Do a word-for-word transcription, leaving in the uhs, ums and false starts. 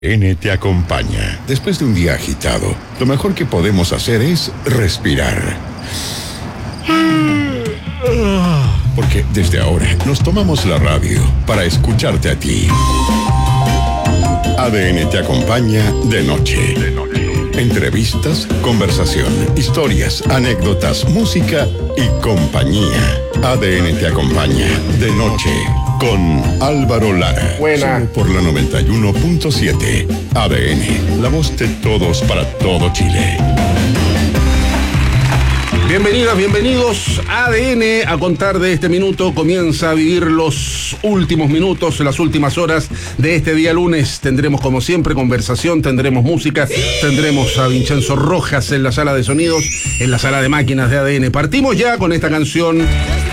N te acompaña. Después de un día agitado, lo mejor que podemos hacer es respirar. Porque desde ahora nos tomamos la radio para escucharte a ti. A D N te acompaña de noche. Entrevistas, conversación, historias, anécdotas, música y compañía. A D N te acompaña de noche con Álvaro Lara. Buena. Solo por la noventa y uno punto siete. A D N, la voz de todos para todo Chile. Bienvenidas, bienvenidos a A D N. A contar de este minuto comienza a vivir los últimos minutos, las últimas horas de este día lunes. Tendremos como siempre conversación, tendremos música, tendremos a Vincenzo Rojas en la sala de sonidos, en la sala de máquinas de A D N. Partimos ya con esta canción